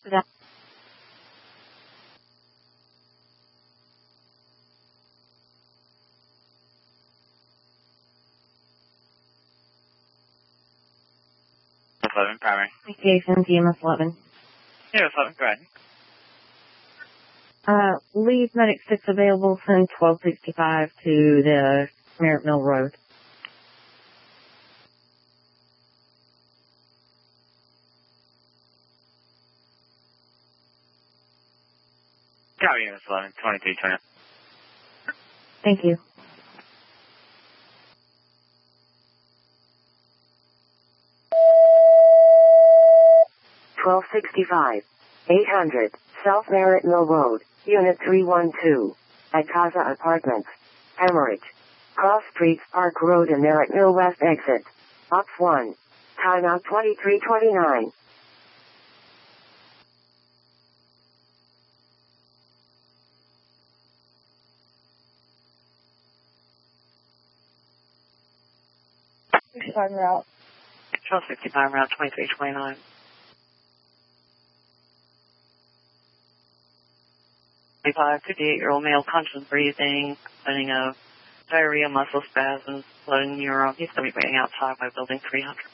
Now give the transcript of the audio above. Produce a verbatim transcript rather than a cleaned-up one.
That eleven primary. Jason, T M S eleven. Yeah, eleven, go ahead. Uh, leave Medic six available, send twelve sixty-five to the Merritt Mill Road. Copy, Unit eleven, twenty-three twenty. Thank you. twelve sixty-five, eight hundred, South Merritt Mill Road, Unit three one two, Icaza Apartments, Hemorrhage. Cross Streets, Park Road and Merritt Mill West exit. Ops one. Timeout twenty-three twenty-nine. sixty-five route. twelve sixty-five, route twenty-three twenty-nine. twenty-five, fifty-eight-year-old male, conscious breathing, complaining of diarrhea, muscle spasms, blood in urine. He's going to be waiting outside by building three hundred.